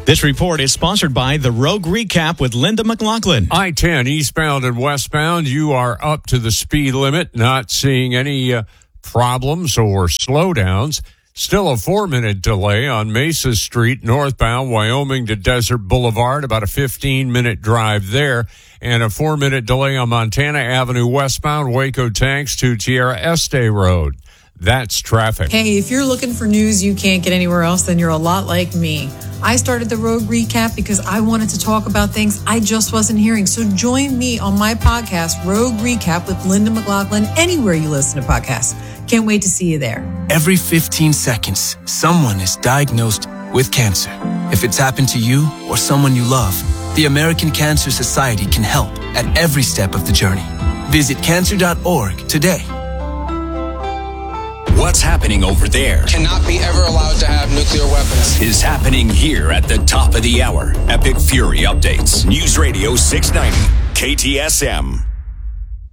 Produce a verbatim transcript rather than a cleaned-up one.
This report is sponsored by the Rogue Recap with Linda McLaughlin. I ten eastbound and westbound, you are up to the speed limit, not seeing any uh, problems or slowdowns. Still a four-minute delay on Mesa Street, northbound, Wyoming to Desert Boulevard, about a fifteen-minute drive there, and a four-minute delay on Montana Avenue westbound, Waco Tanks to Tierra Este Road. That's traffic. Hey, if you're looking for news you can't get anywhere else, then you're a lot like me. I started the Rogue Recap because I wanted to talk about things I just wasn't hearing. So join me on my podcast, Rogue Recap with Linda McLaughlin, anywhere you listen to podcasts. Can't wait to see you there. Every fifteen seconds, someone is diagnosed with cancer. If it's happened to you or someone you love, the American Cancer Society can help at every step of the journey. Visit cancer dot org today. What's happening over there cannot be ever allowed to have nuclear weapons. Is happening here at the top of the hour. Epic Fury updates. News Radio six ninety, K T S M.